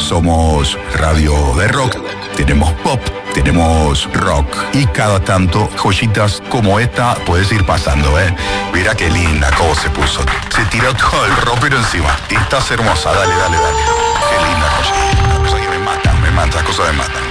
Somos radio de rock, tenemos pop, tenemos rock y cada tanto joyitas como esta puedes ir pasando, ¿eh? Mira qué linda cómo se puso. Se tiró todo el ropero encima. Y estás hermosa, dale. Qué linda joyita. Cosa que me mata, cosas me matan.